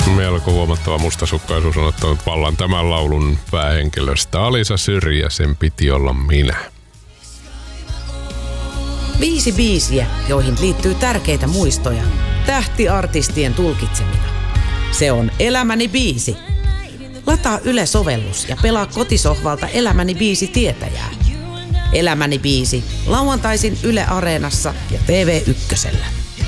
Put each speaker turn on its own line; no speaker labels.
Melko huomattava mustasukkaisuus on ottanut vallan tämän laulun päähenkilöstä. Alisa Syrjä, sen piti olla minä.
5 biisiä, joihin liittyy tärkeitä muistoja. Tähtiartistien tulkitsemina. Se on Elämäni biisi. Lataa Yle-sovellus ja pelaa kotisohvalta Elämäni biisi tietäjää. Elämäni biisi lauantaisin Yle Areenassa ja TV1:llä.